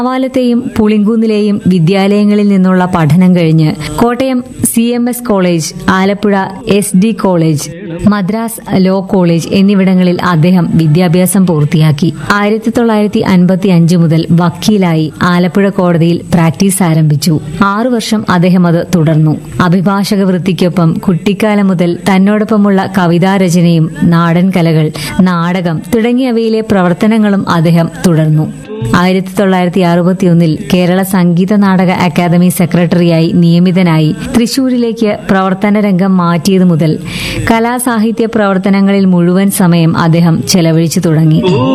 വാലത്തെയും പുളിങ്കുന്നിലെയും വിദ്യാലയങ്ങളിൽ നിന്നുള്ള പഠനം കഴിഞ്ഞ് Kottayam CMS college, Alappuzha SD college, Madras law college എന്നിവിടങ്ങളിൽ അദ്ദേഹം വിദ്യാഭ്യാസം പൂർത്തിയാക്കി. 1955 മുതൽ വക്കീലായി ആലപ്പുഴ കോടതിയിൽ പ്രാക്ടീസ് ആരംഭിച്ചു. 6 വർഷം അദ്ദേഹം അത് തുടർന്നു. അഭിഭാഷക വൃത്തിക്കൊപ്പം കുട്ടിക്കാലം മുതൽ തന്നോടൊപ്പമുള്ള കവിതാരചനയും നാടൻ കലകൾ, നാടകം തുടങ്ങിയവയിലെ പ്രവർത്തനങ്ങളും അദ്ദേഹം തുടർന്നു. 1961 കേരള സംഗീത നാടക അക്കാദമി സെക്രട്ടറിയായി നിയമിതനായി തൃശൂരിലേക്ക് പ്രവർത്തന രംഗം മാറ്റിയതു മുതൽ കലാസാഹിത്യ പ്രവർത്തനങ്ങളിൽ മുഴുവൻ സമയം അദ്ദേഹം ചെലവഴിച്ചു തുടങ്ങി.